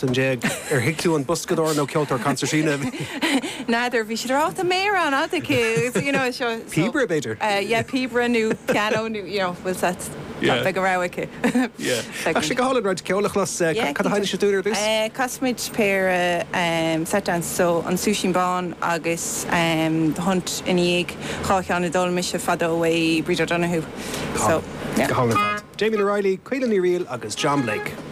an jeag hicú an buscador nó ceoltar concertina. Neither bhí siad ráta mé an you know seo. Pibra beidir. Yeah, pibra new piano new, you know, was that big arawake. Yeah. Actually go Holland right ceolachlas cad haine se dúir dus. Cosmid pair set dance so an Sushin Bon agus the hunt in Eag Chachan dul mis fado away Bridget Donahue. So yeah. Jamie O'Reilly, Caolan Ní Riail agus John Blake.